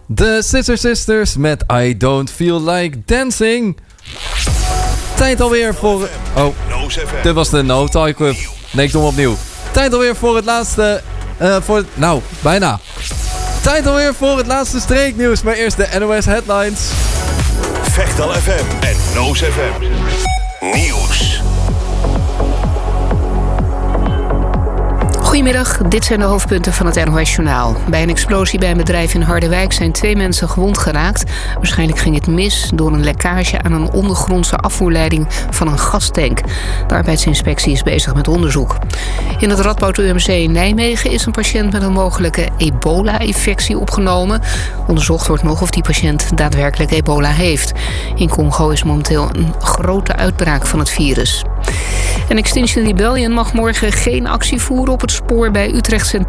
De Scissor Sisters met I Don't Feel Like Dancing. Tijd alweer voor... Oh, dit was de No Tie Club. Nee, ik doe hem opnieuw. Tijd alweer voor het laatste... bijna. Tijd alweer voor het laatste streeknieuws. Maar eerst de NOS Headlines. Vechtal FM en Noos FM. Nieuws. Goedemiddag, dit zijn de hoofdpunten van het NOS-journaal. Bij een explosie bij een bedrijf in Harderwijk zijn 2 mensen gewond geraakt. Waarschijnlijk ging het mis door een lekkage aan een ondergrondse afvoerleiding van een gastank. De arbeidsinspectie is bezig met onderzoek. In het Radboud UMC in Nijmegen is een patiënt met een mogelijke ebola-infectie opgenomen. Onderzocht wordt nog of die patiënt daadwerkelijk ebola heeft. In Congo is momenteel een grote uitbraak van het virus. En Extinction Rebellion mag morgen geen actie voeren op het spoor bij Utrecht Centraal.